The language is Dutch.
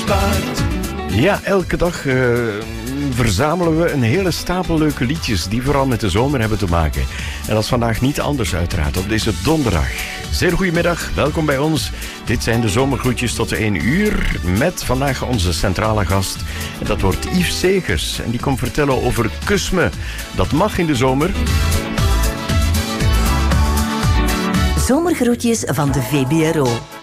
spaart. Ja, elke dag verzamelen we een hele stapel leuke liedjes die vooral met de zomer hebben te maken. En dat is vandaag niet anders uiteraard, op deze donderdag. Zeer goedemiddag, welkom bij ons. Dit zijn de zomergroetjes tot 1 uur met vandaag onze centrale gast. En dat wordt Yves Segers en die komt vertellen over Kus me. Dat mag in de zomer. Zomergroetjes van de VBRO.